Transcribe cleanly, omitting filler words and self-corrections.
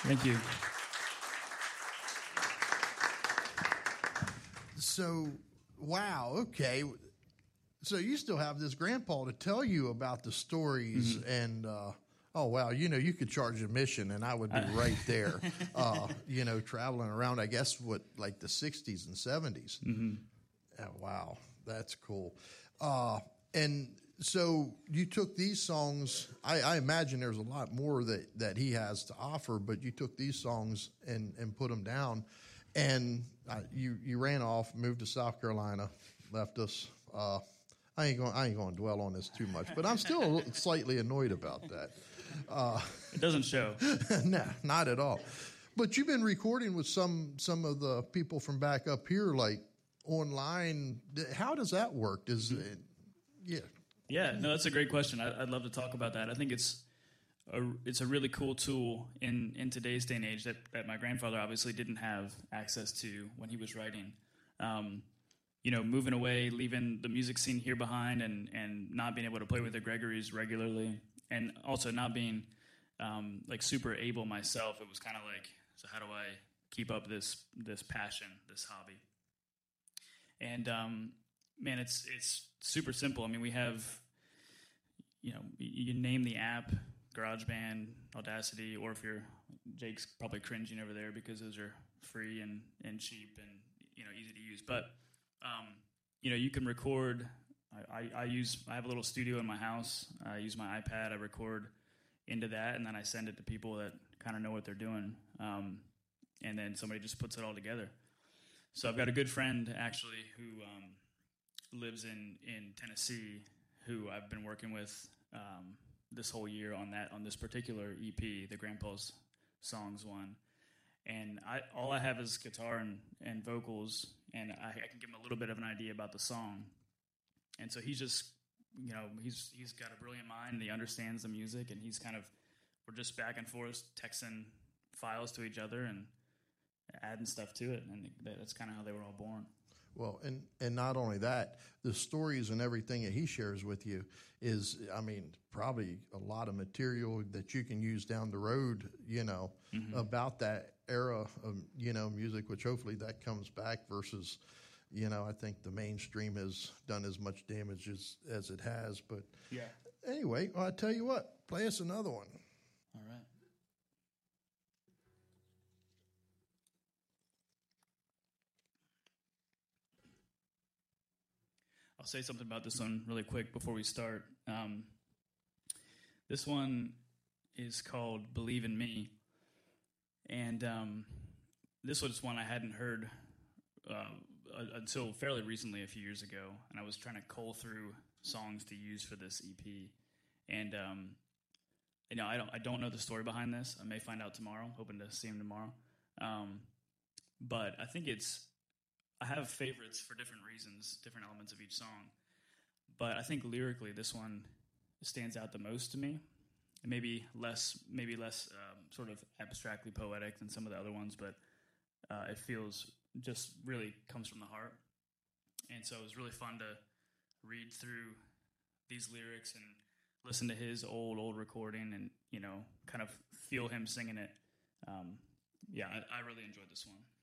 Thank you. So, wow, okay. So you still have this grandpa to tell you about the stories and, oh, wow, you could charge admission and I would be right there, traveling around, I guess, like the 60s and 70s. Mm-hmm. Wow, that's cool. And so you took these songs, I imagine there's a lot more that he has to offer, but you took these songs and put them down, and you ran off, moved to South Carolina, left us. I ain't going to dwell on this too much, but I'm still slightly annoyed about that. It doesn't show. Nah, not at all. But you've been recording with some of the people from back up here, like online. How does that work? Yeah. Yeah, no, that's a great question. I'd love to talk about that. I think it's a really cool tool in today's day and age that my grandfather obviously didn't have access to when he was writing. Moving away, leaving the music scene here behind, and not being able to play with the Gregories regularly, and also not being like super able myself. It was kind of like, so how do I keep up this passion, this hobby? And man, it's super simple. I mean, we have, you name the app, GarageBand, Audacity, or if Jake's probably cringing over there because those are free and cheap and easy to use. But you can record. I have a little studio in my house. I use my iPad. I record into that, and then I send it to people that kind of know what they're doing. And then somebody just puts it all together. So I've got a good friend actually who lives in Tennessee, who I've been working with this whole year on this particular EP, the Grandpa's Songs one. And all I have is guitar and vocals, and I can give him a little bit of an idea about the song. And so he's just, he's got a brilliant mind, and he understands the music, and we're just back and forth texting files to each other and adding stuff to it, and that's kind of how they were all born. Well, and not only that, the stories and everything that he shares with you is, probably a lot of material that you can use down the road, about that era of, music, which hopefully that comes back versus, I think the mainstream has done as much damage as it has. But yeah. Anyway, I'll tell you what, play us another one. All right. I'll say something about this one really quick before we start. This one is called Believe in Me. And this was one I hadn't heard until fairly recently, a few years ago. And I was trying to cull through songs to use for this EP. And, I don't know the story behind this. I may find out tomorrow, hoping to see him tomorrow. But I think I have favorites for different reasons, different elements of each song. But I think lyrically, this one stands out the most to me. And maybe less sort of abstractly poetic than some of the other ones, but it feels just really comes from the heart. And so it was really fun to read through these lyrics and listen to his old recording and, kind of feel him singing it. I really enjoyed this one.